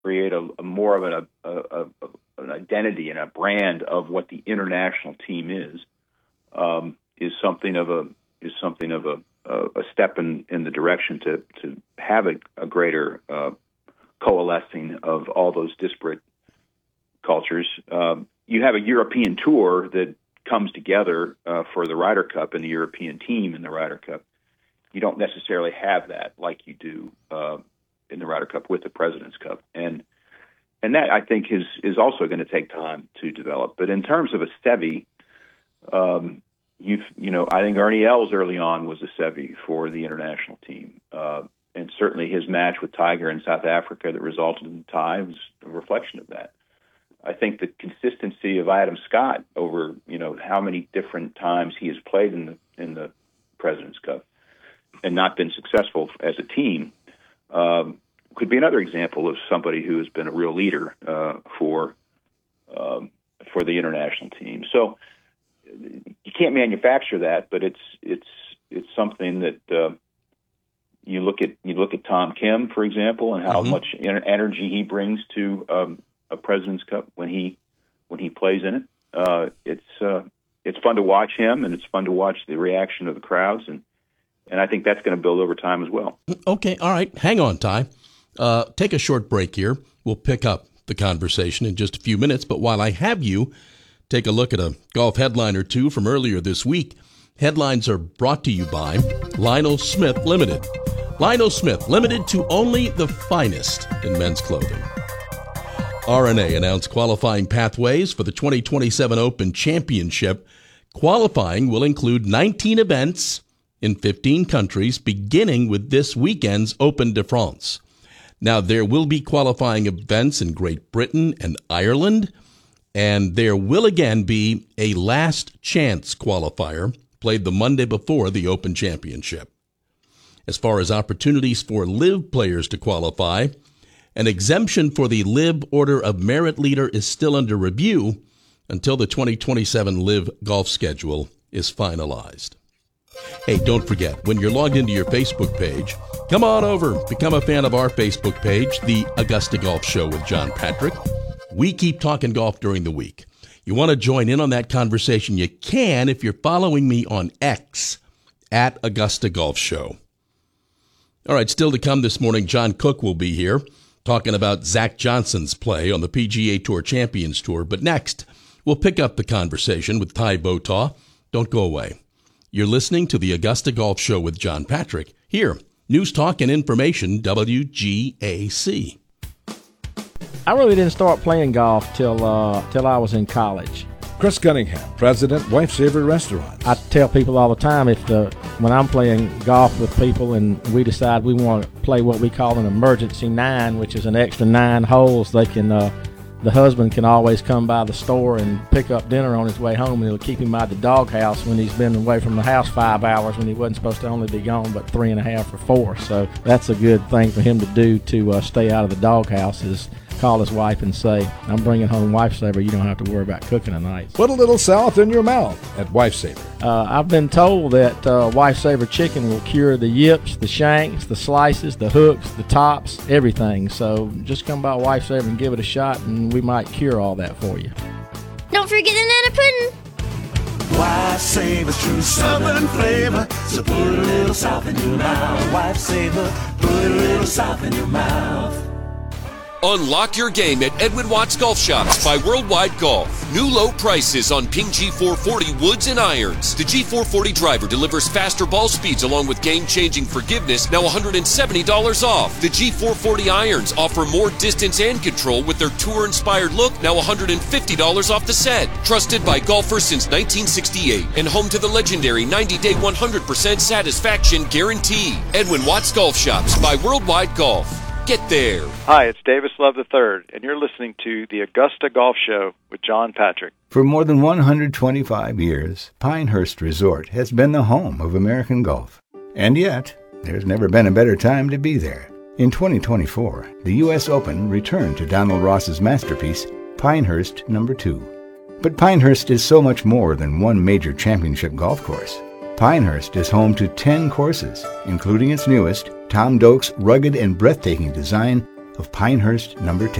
create a more of an identity and a brand of what the international team is something of a step in the direction to have a greater coalescing of all those disparate cultures. You have a European tour that comes together for the Ryder Cup and the European team in the Ryder Cup. You don't necessarily have that like you do in the Ryder Cup with the President's Cup, and that I think is also going to take time to develop. But in terms of a Seve, I think Ernie Els early on was a Seve for the international team, and certainly his match with Tiger in South Africa that resulted in the tie was a reflection of that. I think the consistency of Adam Scott over how many different times he has played in the President's Cup and not been successful as a team could be another example of somebody who has been a real leader for the international team. So you can't manufacture that, but it's something that you look at Tom Kim, for example, and how much energy he brings to a President's Cup when he plays in it. It's fun to watch him, and it's fun to watch the reaction of the crowds, and I think that's going to build over time as well. Okay, all right. Hang on, Ty. Take a short break here. We'll pick up the conversation in just a few minutes, but while I have you, take a look at a golf headline or two from earlier this week. Headlines are brought to you by Lionel Smith Limited. Lionel Smith Limited, to only the finest in men's clothing. R&A announced qualifying pathways for the 2027 Open Championship. Qualifying will include 19 events in 15 countries, beginning with this weekend's Open de France. Now, there will be qualifying events in Great Britain and Ireland, and there will again be a last chance qualifier played the Monday before the Open Championship. As far as opportunities for LIV players to qualify, an exemption for the LIV Order of Merit leader is still under review until the 2027 LIV golf schedule is finalized. Hey, don't forget, when you're logged into your Facebook page, come on over, become a fan of our Facebook page, The Augusta Golf Show with John Patrick. We keep talking golf during the week. You want to join in on that conversation, you can if you're following me on X, at Augusta Golf Show. All right, still to come this morning, John Cook will be here talking about Zach Johnson's play on the PGA Tour Champions Tour. But next, we'll pick up the conversation with Ty Botaw. Don't go away. You're listening to the Augusta Golf Show with John Patrick. Here, News Talk and Information, WGAC. I really didn't start playing golf till I was in college. Chris Cunningham, President, Wife Saver Restaurants. I tell people all the time, when I'm playing golf with people and we decide we want to play what we call an emergency 9, which is an extra 9 holes, they can the husband can always come by the store and pick up dinner on his way home, and it'll keep him out the doghouse when he's been away from the house 5 hours when he wasn't supposed to only be gone but 3.5 or 4. So that's a good thing for him to do to stay out of the doghouse, is call his wife and say, I'm bringing home Wife Saver. You don't have to worry about cooking tonight. Put a little south in your mouth at Wife Saver. I've been told that Wife Saver chicken will cure the yips, the shanks, the slices, the hooks, the tops, everything. So just come by Wife Saver and give it a shot, and we might cure all that for you. Don't forget the Nana Pudding. Wife Saver's true southern flavor. So put a little south in your mouth. Wife Saver, put a little south in your mouth. Unlock your game at Edwin Watts Golf Shops by Worldwide Golf. New low prices on Ping G440 woods and irons. The G440 driver delivers faster ball speeds along with game-changing forgiveness, now $170 off. The G440 irons offer more distance and control with their tour-inspired look, now $150 off the set. Trusted by golfers since 1968 and home to the legendary 90-day 100% satisfaction guarantee. Edwin Watts Golf Shops by Worldwide Golf. Get there. Hi, it's Davis Love III, and you're listening to the Augusta Golf Show with John Patrick. For more than 125 years, Pinehurst Resort has been the home of American golf. And yet, there's never been a better time to be there. In 2024, the U.S. Open returned to Donald Ross's masterpiece, Pinehurst No. 2. But Pinehurst is so much more than one major championship golf course. Pinehurst is home to 10 courses, including its newest, Tom Doak's rugged and breathtaking design, of Pinehurst number 10.